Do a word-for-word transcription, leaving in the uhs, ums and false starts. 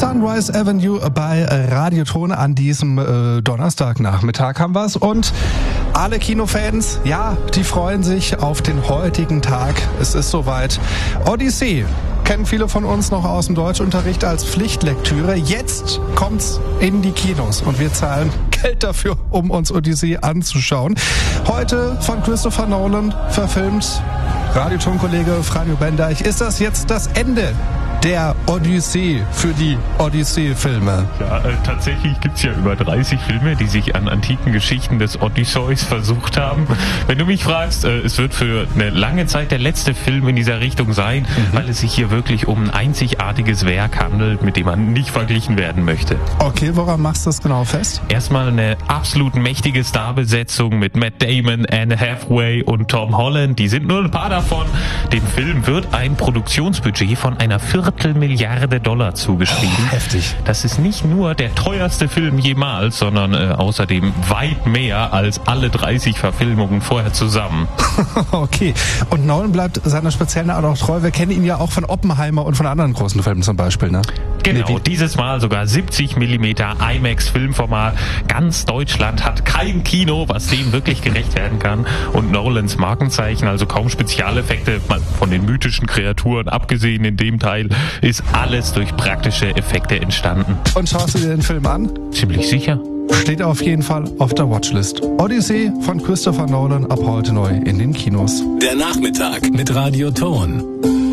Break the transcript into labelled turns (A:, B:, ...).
A: Sunrise Avenue bei Radioton an diesem äh, Donnerstagnachmittag haben wir's. Und alle Kinofans, ja, die freuen sich auf den heutigen Tag. Es ist soweit. Odyssey kennen viele von uns noch aus dem Deutschunterricht als Pflichtlektüre. Jetzt kommt's in die Kinos und wir zahlen Geld dafür, um uns Odyssey anzuschauen. Heute von Christopher Nolan verfilmt. Radioton-Kollege Franjo Bendeich, ist das jetzt das Ende der Odyssee für die Odyssee-Filme?
B: Ja, äh, tatsächlich gibt's ja über dreißig Filme, die sich an antiken Geschichten des Odysseus versucht haben. Wenn du mich fragst, äh, es wird für eine lange Zeit der letzte Film in dieser Richtung sein, mhm. weil es sich hier wirklich um ein einzigartiges Werk handelt, mit dem man nicht verglichen werden möchte.
A: Okay, woran machst du das genau fest?
B: Erstmal eine absolut mächtige Starbesetzung mit Matt Damon, Anne Hathaway und Tom Holland. Die sind nur ein paar davon. Dem Film wird ein Produktionsbudget von einer Viertelmilliarde Dollar zugeschrieben.
A: Oh, heftig.
B: Das ist nicht nur der teuerste Film jemals, sondern äh, außerdem weit mehr als alle dreißig Verfilmungen vorher zusammen.
A: Okay. Und Nolan bleibt seiner speziellen Art auch treu. Wir kennen ihn ja auch von Oppenheimer und von anderen großen Filmen zum Beispiel, ne?
B: Genau,
A: nee,
B: dieses Mal sogar siebzig Millimeter IMAX-Filmformat. Ganz Deutschland hat kein Kino, was dem wirklich gerecht werden kann. Und Nolans Markenzeichen, also kaum Spezialeffekte, von den mythischen Kreaturen abgesehen in dem Teil, ist alles durch praktische Effekte entstanden.
A: Und schaust du dir den Film an?
B: Ziemlich sicher.
A: Steht auf jeden Fall auf der Watchlist. Odyssey von Christopher Nolan ab heute neu in den Kinos.
C: Der Nachmittag mit Radioton.